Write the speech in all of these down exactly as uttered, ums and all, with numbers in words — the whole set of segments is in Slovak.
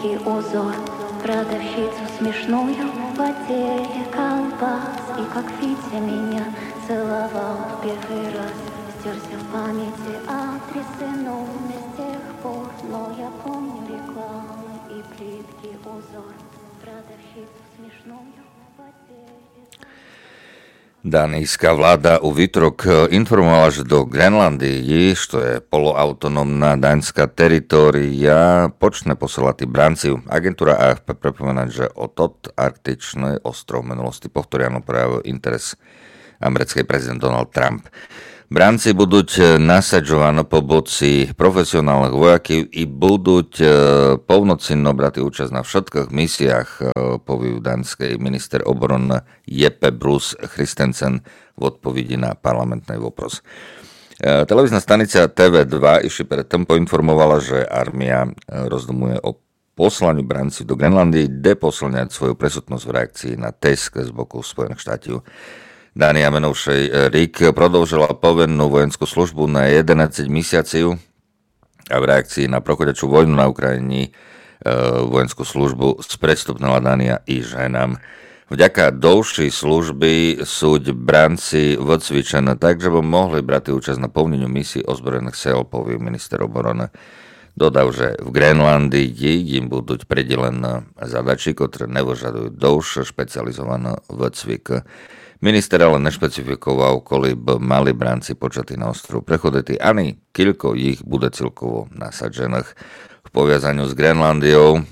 И узор, продавщицу смешную в отделе колбас. И как Витя меня целовал в первый раз. Стерся в памяти адресы, номер с тех пор. Но я помню рекламы и плиткий узор, продавщицу смешную в отделе. Danijská vláda u výtrok informovala, že do Grenlandii, što je poloautonómna daňská teritória, počne posielať branciu. Agentúra á ef pé pripomína, že o tot arktičný ostrov minulosti povtoriano prejavil interes americký prezident Donald Trump. Branci budú nasadzovaní po boci profesionálnych vojakov i budú povnocenno brati účasť na všetkých misiách, povie danský minister obrany Jeppe Bruus Christensen v odpovedi na parlamentný vopros. Televízna stanica té vé dva ešte predtým poinformovala, že armia rozdomuje o poslaniu branci do Grenlandii, kde posilňať svoju presutnosť v reakcii na tisk z boku Spojených štátov. Dania menovšej Rík prodĺžila povinnú vojenskú službu na jedenásť mesiacov a v reakcii na prochodečú vojnu na Ukrajine vojenskú službu spredstupnila Dania i ženám. Vďaka dlhšej služby sú branci odcvičené tak, že by mohli brať účasť na plneniu misií ozbrojených sil, povie minister obrany. Dodal, že v Grenlandii im budú pridelené zadači, ktoré nevyžadujú dlhšie špecializované výcvik. Minister ale nešpecifikoval, koľko by mali branci počatí na ostrov prechoditi, ani koľko ich bude celkovo nasadžených. V poviazaniu s Grenlandiou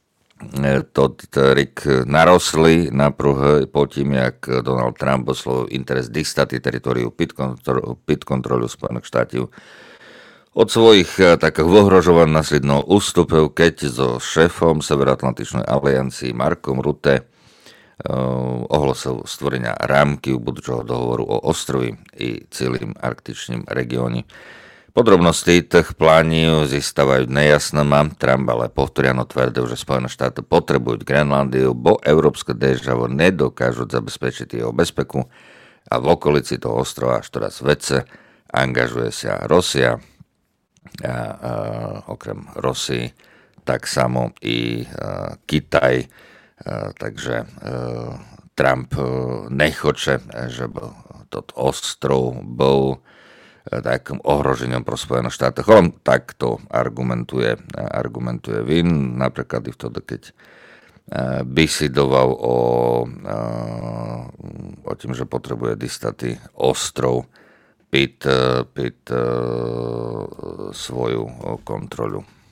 Rík narosli napruh po tým, jak Donald Trump oslovil interes distaty teritoriu pit kontrolu Spojených štátov od svojich takých ohrožovaní následnou ústupov, keď so šéfom Severoatlantičnej aliancii Markom Rutte ohlasil stvorenia rámky budúceho dohovoru o ostrovi i celým arktičným regióne. Podrobnosti tých plánov zistávajú nejasnými. Trump ale povtoriano tvrdil, že Spojené štáty potrebujú Grenlandiu, bo európske državy nedokážu zabezpečiť jeho bezpeku a v okolici toho ostrova až teraz vece angažuje sa Rusia a, a okrem Rusii tak samo i a, Kitaj. Uh, takže uh, Trump uh, nechoče, že by toto ostrov bol uh, takým ohrožením pro Spojené štáty. On takto argumentuje, argumentuje Vin, napríklad i vtedy, keď uh, bisidoval o, uh, o tým, že potrebuje distaty ostrov pit, uh, pit uh, svoju kontrolu.